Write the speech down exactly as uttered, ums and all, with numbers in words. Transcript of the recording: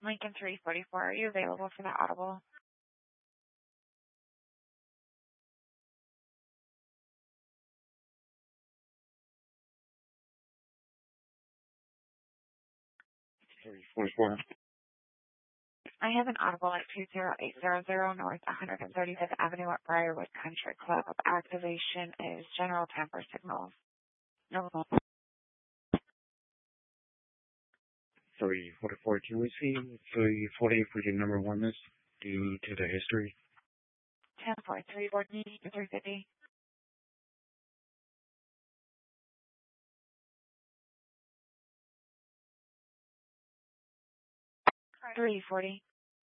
Lincoln three forty-four. Are you available for that audible? three forty-four. I have an audible at two zero eight zero zero North one thirty-fifth Avenue at Briarwood Country Club. Activation is general temper signals. No. three forty-four. Can we see three forty for your number one list due to the history? ten four three forty three fifty. three forty.